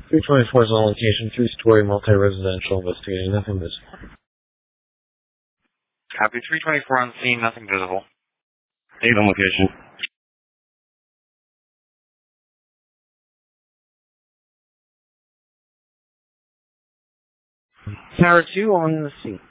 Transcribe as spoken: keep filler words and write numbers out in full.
three twenty-four is on location, three-story multi-residential, investigating nothing visible. Copy, three twenty-four on scene, nothing visible. eight on location. Tower two on the scene.